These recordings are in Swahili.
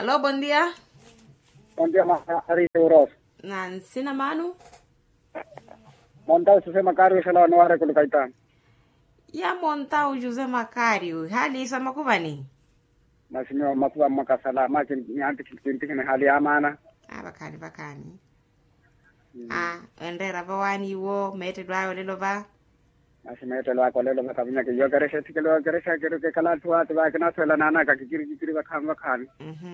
Aló, buen día. Buen día, Ari Euros. Nansina Manu. Montao José Macario se la nueva recolocaita. Ya montao José Macario. Hali sa makubani. Masinyo makuwa makasala makin nyanti kinti ni hali amana. Bakani. Endera bawani wo mete dwa lelo ba. Masimete lo akolelo makabinya ke yo garesha tikelo garesha kero ke kala tuwa tuwa kana swela nana ka kikiri bakhan.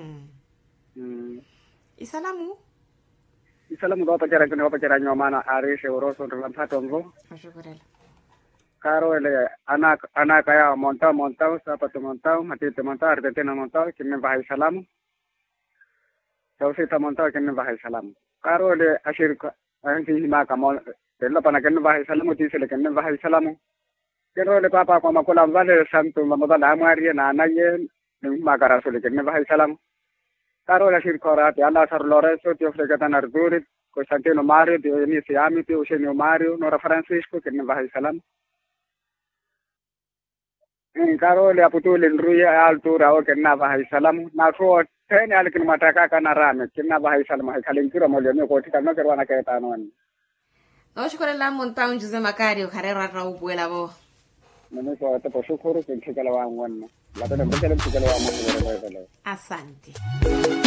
Isalamu Isalamu ba pachara nyomana Ari Euros on rampatongo. Mashukurela. Caro ele ana kaya montao sapato montao matite montao artetena montao kinne bahai salamu. Sausita montao kinne bahai salamu. Caro ele ashir anti hima kamol della pana kinne bahai salamu tisele kinne bahai salamu. Kero ele papa ko makola vale santo mamoda amari na naye hima karasole kinne bahai salamu. Caro ele ashir korate alla sar Lorenzo tio fregatan ardurit ko Santino Mario tio ni siami tio Eugenio Mario Nora Francisco kinne bahai salamu. Karo le aputule nruya altura o kenna bahai salamu na ko tene alkin mataka kana rame kenna bahai salamu hay kalinkira mole me ko tika no kerwana kaita non Mashukurela montao José Macario karera raubwela bo. mene ko te poshukuru kin tikala wa ngwan la tene mbele tikala wa mo. Asante.